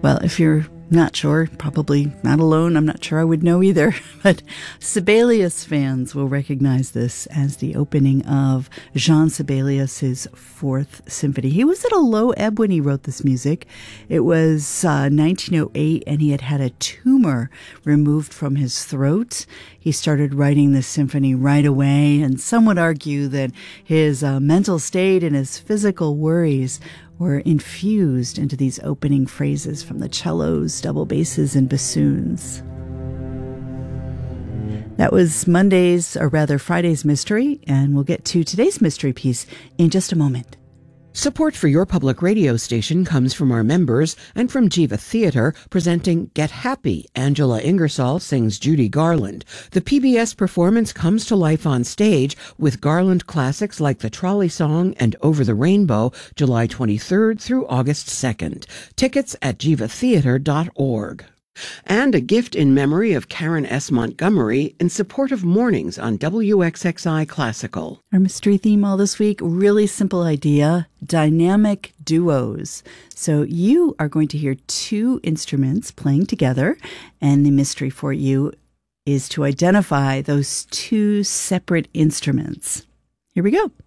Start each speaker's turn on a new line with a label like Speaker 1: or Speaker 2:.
Speaker 1: Well, if you're not sure, probably not alone, I'm not sure I would know either, but Sibelius fans will recognize this as the opening of Jean Sibelius's Fourth Symphony. He was at a low ebb when he wrote this music. It was 1908, and he had a tumor removed from his throat. He started writing this symphony right away, and some would argue that his mental state and his physical worries were infused into these opening phrases from the cellos, double basses, and bassoons. That was Friday's mystery, and we'll get to today's mystery piece in just a moment.
Speaker 2: Support for your public radio station comes from our members and from Jiva Theatre, presenting Get Happy. Angela Ingersoll sings Judy Garland. The PBS performance comes to life on stage with Garland classics like The Trolley Song and Over the Rainbow, July 23rd through August 2nd. Tickets at jivatheatre.org. And a gift in memory of Karen S. Montgomery in support of mornings on WXXI Classical.
Speaker 1: Our mystery theme all this week, really simple idea, dynamic duos. So you are going to hear two instruments playing together, and the mystery for you is to identify those two separate instruments. Here we go.